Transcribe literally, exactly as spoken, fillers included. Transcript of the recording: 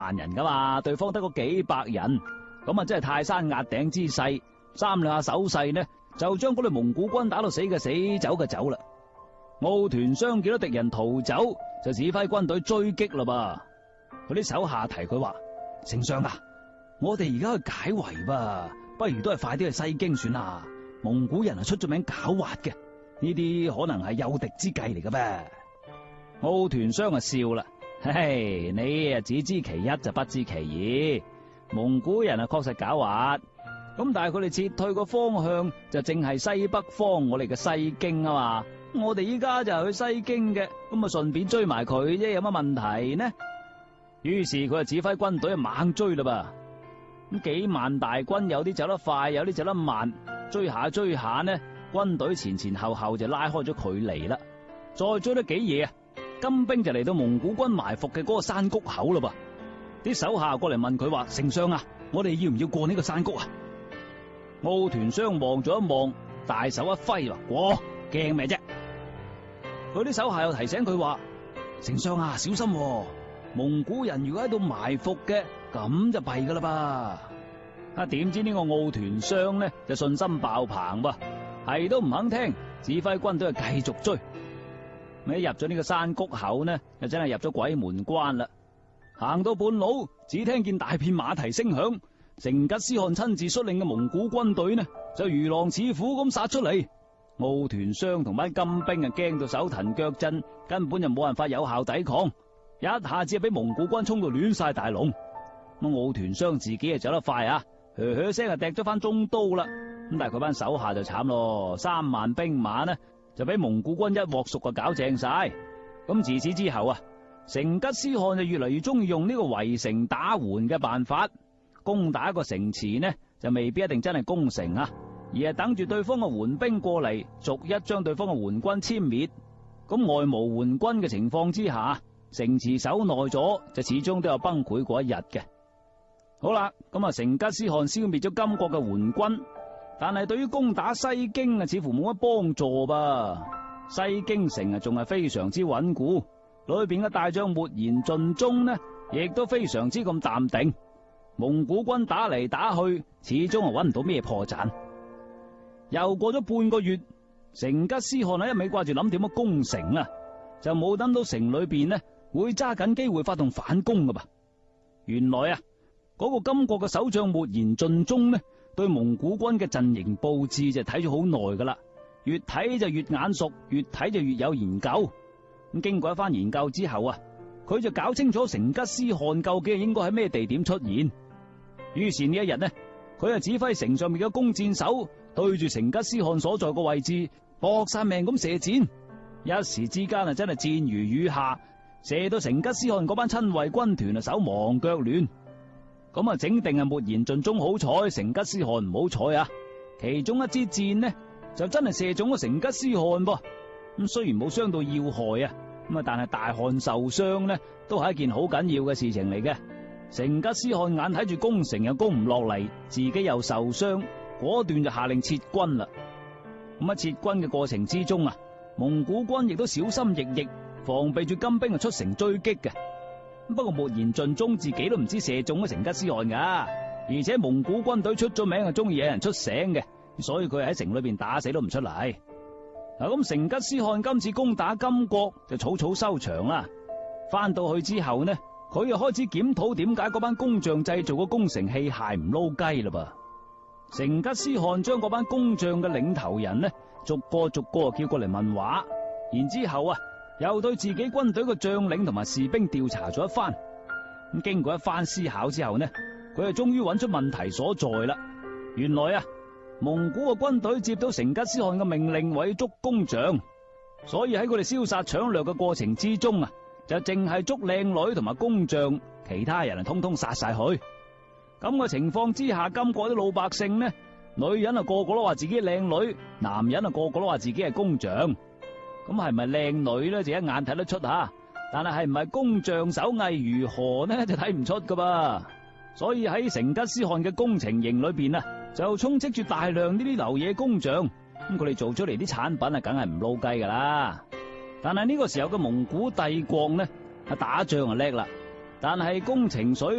萬人噶嘛，對方得個幾百人，咁啊真係泰山壓頂之勢，三兩下手勢呢，就將嗰隊蒙古軍打到死嘅死，走嘅走啦。奧團雙見到敵人逃走，就指揮軍隊追擊啦噃。佢啲手下提佢話：丞相啊，我哋而家去解圍噃，不如都係快啲去西京算啦。蒙古人係出咗名狡猾嘅，呢啲可能係誘敵之計嚟嘅噃。奧團雙啊笑啦，嘿嘿，你啊只知其一就不知其二。蒙古人啊確實狡猾，咁但係佢哋撤退個方向就淨係西北方，我哋嘅西京啊嘛。我哋依家就去西京嘅，咁啊順便追埋佢啫，有乜問題呢？於是佢就指揮軍隊猛追啦噃。咁幾萬大軍，有啲走得快，有啲走得慢，追下追下呢，軍隊前前後後就拉開咗距離啦。再追得幾夜啊，金兵就嚟到蒙古軍埋伏嘅嗰個山谷口啦噃。啲手下過嚟問佢話：丞相啊，我哋要唔要過呢個山谷啊？奧團雙望咗一望，大手一揮話：過，驚咩啫？佢啲手下又提醒佢話：丞相啊，小心喎，蒙古人如果喺度埋伏嘅，咁就弊噶啦噃。啊，點知呢個奧團雙呢就信心爆棚噃，係都唔肯聽，指揮軍都係繼續追。咁一入咗呢個山谷口呢，就真係入咗鬼門關啦。行到半路，只聽見大片馬蹄聲響，成吉思汗親自率領嘅蒙古軍隊呢，就如狼似虎咁殺出嚟。奧團雙同班金兵啊，驚到手騰腳震，根本就冇辦法有效抵抗，一下子俾蒙古軍衝到亂晒大龍。咁奧團雙自己啊走得快啊，噓噓聲啊掟咗翻中刀啦。咁但係佢班手下就慘咯，三萬兵馬呢就俾蒙古軍一鑊熟啊搞正晒。咁自此之後啊，成吉思汗就越嚟越中意用呢個圍城打援嘅辦法，攻打一個城池呢就未必一定真係攻城啊，而係等住對方嘅援兵過嚟，逐一將對方嘅援軍殲滅。咁外無援軍嘅情況之下，城池守耐咗，就始終都有崩潰過一日嘅。好啦，咁啊，成吉思汗消滅咗金國嘅援軍，但係對於攻打西京啊，似乎冇乜幫助噃。西京城啊，仲係非常之穩固，裏邊嘅大將抹賢盡忠呢，亦都非常之咁淡定。蒙古軍打嚟打去，始終係搵唔到咩破綻。又過咗半個月，成吉思汗喺一味掛住諗點樣攻城啊，就冇等到城裏邊呢會揸緊機會發動反攻噶噃。原來啊，嗰、那個金國嘅守將抹賢盡忠呢，對蒙古軍嘅陣營布置就睇咗好耐噶啦，越睇就越眼熟，越睇就越有研究。咁經過一番研究之後啊，佢就搞清楚成吉思汗究竟應該喺咩地點出現。於是呢一日呢，佢就指揮城上面嘅弓箭手對住成吉思汗所在個位置搏晒命咁射箭，一時之間啊真係箭如雨下，射到成吉思汗嗰班親衛軍團啊手忙腳亂。咁啊整定係抹賢盡忠好彩，成吉思汗唔好彩啊，其中一支箭呢就真係射中咗成吉思汗噃。咁雖然冇傷到要害啊，咁啊但係大汗受傷呢都係一件好緊要嘅事情嚟嘅。成吉思汗眼睇住攻城又攻唔落嚟，自己又受傷，果斷就下令撤軍啦。咁啊撤軍嘅過程之中啊，蒙古軍亦都小心翼翼，防備住金兵啊出城追擊嘅。不過抹賢盡忠自己都唔知射中咗成吉思汗噶，而且蒙古軍隊出咗名係中意有人出醒嘅，所以佢喺城裏邊打死都唔出嚟。嗱，咁成吉思汗今次攻打金國就草草收場啦。翻到去之後呢，佢又開始檢討點解嗰班工匠製造嘅攻城器械唔撈雞啦噃。成吉思汗將嗰班工匠嘅領頭人呢，逐個逐個叫過嚟問話，然之後啊，又對自己軍隊嘅將領同埋士兵調查咗一番。咁經過一番思考之後呢，佢就終於揾出問題所在啦。原來啊，蒙古嘅軍隊接到成吉思汗嘅命令毀捉工匠，所以喺佢哋燒殺搶掠嘅過程之中啊，就淨係捉靚女同埋工匠，其他人啊通通殺晒佢。咁嘅情況之下，金國啲老百姓呢，女人啊個個都話自己靚女，男人啊個個都話自己係工匠。咁係咪靚女呢？就一眼睇得出吓，但係係唔係工匠手藝如何呢？就睇唔出噶噃。所以喺成吉思汗嘅工程營裏邊啊，就充斥住大量呢啲流嘢工匠。咁佢哋做出嚟啲產品啊，梗係唔撈雞噶啦。但係呢個時候嘅蒙古帝國呢，啊打仗啊叻啦， 但係工程水